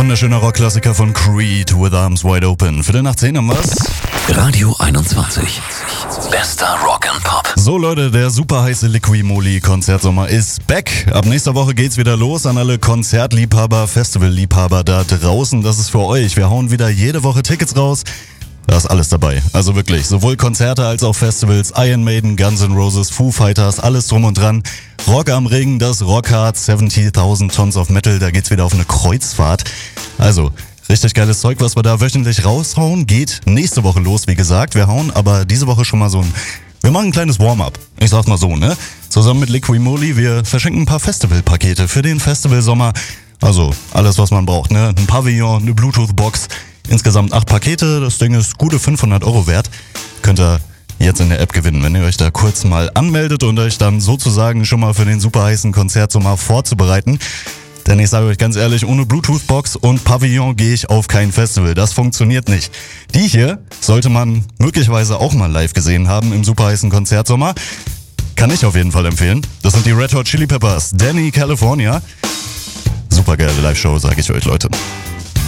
Wunderschöner Rockklassiker von Creed, With Arms Wide Open. Viertel nach 10 haben wir's. Radio 21. Bester Rock and Pop. So Leute, der super heiße Liqui-Moly Konzertsommer ist back. Ab nächster Woche geht's wieder los an alle Konzertliebhaber, Festivalliebhaber da draußen. Das ist für euch. Wir hauen wieder jede Woche Tickets raus. Da ist alles dabei. Also wirklich, sowohl Konzerte als auch Festivals, Iron Maiden, Guns N' Roses, Foo Fighters, alles drum und dran. Rock am Ring, das Rockhard, 70.000 Tons of Metal, da geht's wieder auf eine Kreuzfahrt. Also, richtig geiles Zeug, was wir da wöchentlich raushauen, geht nächste Woche los, wie gesagt. Wir hauen aber diese Woche schon mal wir machen ein kleines Warm-up. Ich sag's mal so, ne? Zusammen mit Liqui-Moly, wir verschenken ein paar Festivalpakete für den Festivalsommer. Also, alles, was man braucht, ne? Ein Pavillon, eine Bluetooth-Box. Insgesamt 8 Pakete, das Ding ist gute 500 € wert. Könnt ihr jetzt in der App gewinnen, wenn ihr euch da kurz mal anmeldet und euch dann sozusagen schon mal für den super heißen Konzertsommer vorzubereiten. Denn ich sage euch ganz ehrlich, ohne Bluetooth-Box und Pavillon gehe ich auf kein Festival. Das funktioniert nicht. Die hier sollte man möglicherweise auch mal live gesehen haben im super heißen Konzertsommer. Kann ich auf jeden Fall empfehlen. Das sind die Red Hot Chili Peppers, Danny California. Super geile Live-Show, sage ich euch, Leute.